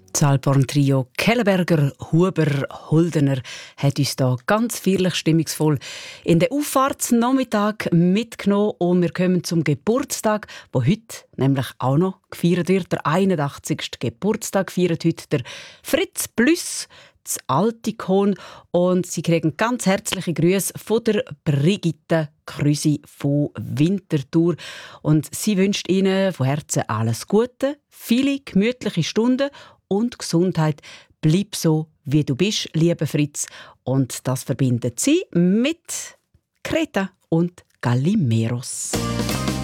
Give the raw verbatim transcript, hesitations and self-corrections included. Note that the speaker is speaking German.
Das Alphorn-Trio Kellenberger, Huber, Holdener hat uns hier ganz feierlich stimmungsvoll in den Auffahrtsnachmittag mitgenommen und wir kommen zum Geburtstag, wo heute nämlich auch noch gefeiert wird. Der einundachtzigste Geburtstag feiert heute der Fritz Plüss, das Altikon, und sie kriegen ganz herzliche Grüße von der Brigitte Krüsi von Winterthur. Und sie wünscht Ihnen von Herzen alles Gute, viele gemütliche Stunden und Gesundheit. Bleib so, wie du bist, lieber Fritz. Und das verbindet sie mit Kreta und Gallimeros.